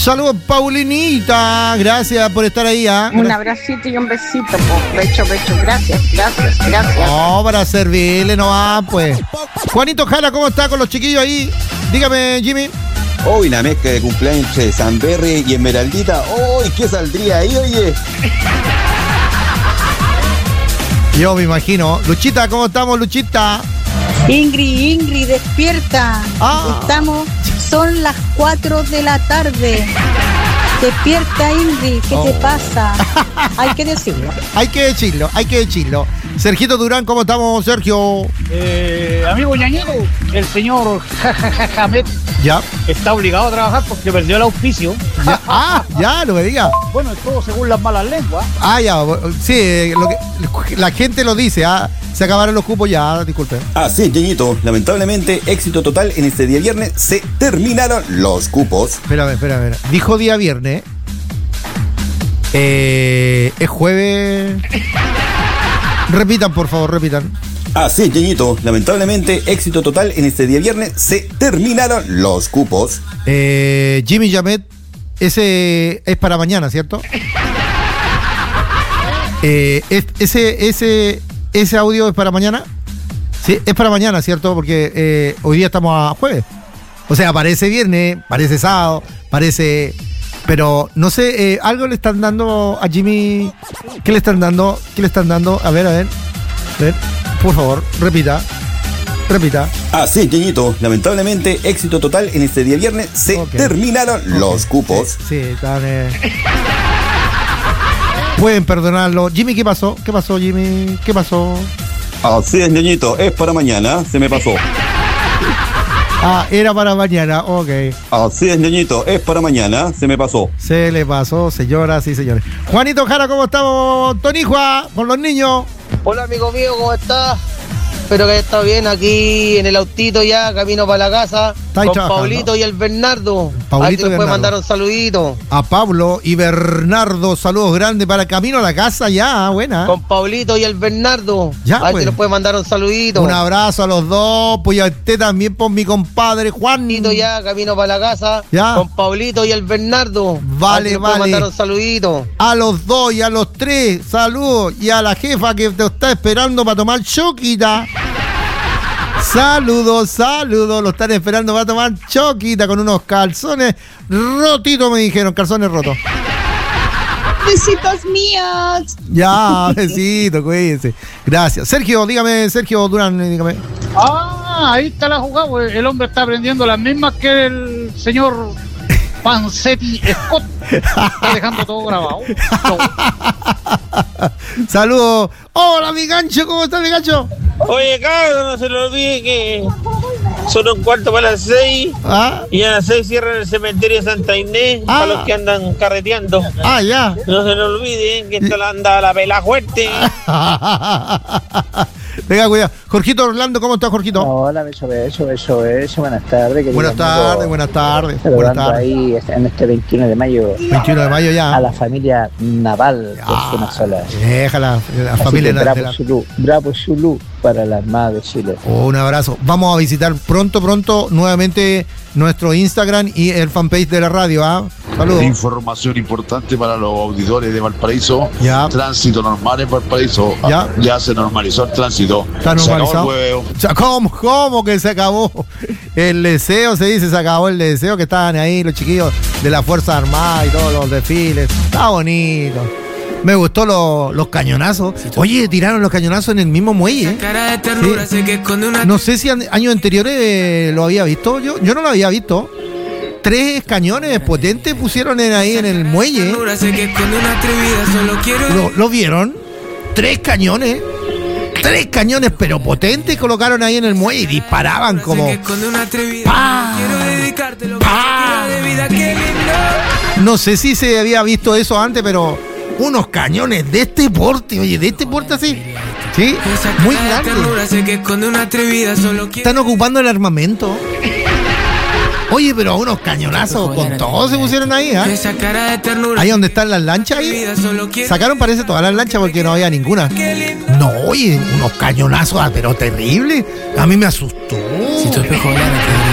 Saludos, Paulinita. Gracias por estar ahí. Un abracito y un besito, po. Becho. Gracias. No, para servirle nomás, pues. Juanito Jara, ¿cómo está con los chiquillos ahí? Dígame, Jimmy. Hoy la mezcla de cumpleaños entre Sanberry y Esmeraldita. ¡Uy! ¿Qué saldría ahí, oye? Yo me imagino. Luchita, ¿cómo estamos, Luchita? Ingrid, despierta. Son las 4 de la tarde. Despierta, Ingrid, ¿qué te pasa? Hay que decirlo. Hay que decirlo. Sergito Durán, ¿cómo estamos, Sergio? Amigo ñañito, el señor Jamet ya está obligado a trabajar porque perdió el auspicio. Ya, lo que diga. Bueno, es todo según las malas lenguas. Sí, la gente lo dice, se acabaron los cupos ya, disculpe. Sí, ñañito, lamentablemente, éxito total en este día viernes, se terminaron los cupos. Espera. Dijo día viernes. Es jueves. Repitan, por favor. Sí, ñañito, lamentablemente, éxito total en este día viernes, se terminaron los cupos. Jimmy Jamet, ese es para mañana, ¿cierto? Ese audio es para mañana. Sí, es para mañana, ¿cierto? Porque hoy día estamos a jueves. O sea, parece viernes, parece sábado, parece... Pero no sé, algo le están dando a Jimmy. ¿Qué le están dando? A ver. Por favor, repita. Sí, ñañito, lamentablemente, éxito total en este día viernes, se terminaron los cupos. Sí, están... Pueden perdonarlo. Jimmy, ¿qué pasó? Jimmy? ¿Qué pasó? Sí, es, ñañito, es para mañana, se me pasó. Era para mañana, ok. Sí, es, ñañito, es para mañana, se me pasó. Se le pasó, señoras y señores. Juanito Jara, ¿cómo estamos? Tonijua, con los niños. Hola, amigo mío, ¿cómo estás? Espero que haya estado bien aquí en el autito ya, camino para la casa. Con Paulito y el Bernardo. Paulito después mandaron saluditos. A Pablo y Bernardo, saludos grandes para camino a la casa ya, buena. Con Paulito y el Bernardo. Ya, a ver si nos puede mandar un saludito. Un abrazo a los dos, pues a usted también por mi compadre Juan. Ya, camino para la casa. Ya. Con Paulito y el Bernardo. Vale, a ver si nos puede mandar un saludito. A los dos y a los tres, saludos. Y a la jefa que te está esperando para tomar choquita. Saludos, lo están esperando para tomar choquita con unos calzones rotitos, me dijeron, calzones rotos. Besitos míos. Ya, besito, cuídense. Gracias. Sergio Durán, dígame. Ahí está la jugada, pues. El hombre está aprendiendo las mismas que el señor Panzetti Scott. Está dejando todo grabado. Saludos. Hola, mi gancho, ¿cómo está mi gancho? Oye, cabrón, no se lo olvide que son 1:15 para las 6. Y a las 6 cierran el cementerio de Santa Inés para los que andan carreteando. Ya. No se lo olviden que esto anda la pela fuerte. Venga, cuidado. Jorgito Orlando, ¿cómo estás, Jorgito? Hola, beso. Buenas tardes. Buenas tardes. Ahí en este 21 de mayo. 21 de mayo ya. A la familia Naval, personas solas. Déjala, la familia Naval. Bravo Zulu para la Armada de Chile. Un abrazo. Vamos a visitar pronto nuevamente nuestro Instagram y el fanpage de la radio. Saludos. Información importante para los auditores de Valparaíso. Ya. Tránsito normal en Valparaíso. Ya se normalizó el tránsito. ¿Está normalizado? ¿Cómo que se acabó? El deseo, se dice, se acabó el deseo, que estaban ahí los chiquillos de la Fuerza Armada y todos los desfiles. Está bonito. Me gustó los cañonazos. Oye, tiraron los cañonazos en el mismo muelle. ¿Sí? No sé si años anteriores lo había visto. Yo no lo había visto. 3 cañones potentes pusieron ahí en el muelle. ¿Lo vieron? 3 cañones. 3 cañones, pero potentes, colocaron ahí en el muelle y disparaban como... ¡Pah! ¡Pah! No sé si se había visto eso antes, pero... Unos cañones de este porte, así. Sí, muy grande. Están ocupando el armamento. Oye, pero unos cañonazos con todo se pusieron ahí, Ahí donde están las lanchas, ahí. Sacaron, parece, todas las lanchas porque no había ninguna. No, oye, unos cañonazos, pero terrible. A mí me asustó.